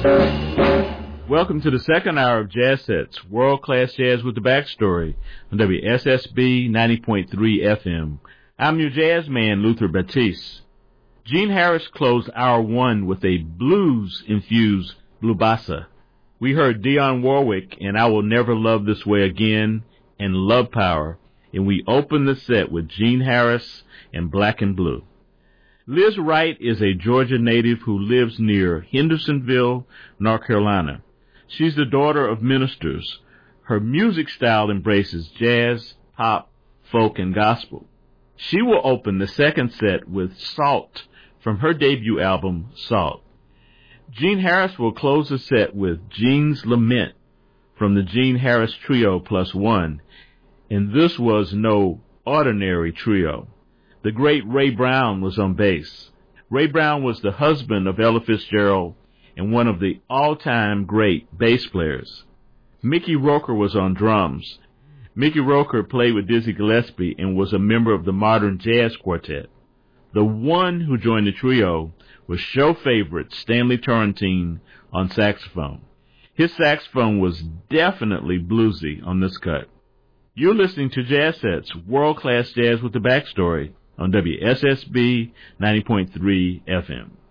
Welcome to the second hour of Jazz Sets, world-class jazz with the backstory on WSSB 90.3 FM. I'm your jazz man, Luther Batiste. Gene Harris closed hour one with a blues-infused blue bossa. We heard Dionne Warwick and I Will Never Love This Way Again and Love Power, and we opened the set with Gene Harris and Black and Blue. Liz Wright is a Georgia native who lives near Hendersonville, North Carolina. She's the daughter of ministers. Her music style embraces jazz, pop, folk, and gospel. She will open the second set with Salt from her debut album, Salt. Gene Harris will close the set with Gene's Lament from the Gene Harris Trio Plus One, and this was no ordinary trio. The great Ray Brown was on bass. Ray Brown was the husband of Ella Fitzgerald and one of the all-time great bass players. Mickey Roker was on drums. Mickey Roker played with Dizzy Gillespie and was a member of the Modern Jazz Quartet. The one who joined the trio was show favorite Stanley Turrentine on saxophone. His saxophone was definitely bluesy on this cut. You're listening to Jazz Sets, world-class jazz with the backstory on WSSB 90.3 FM.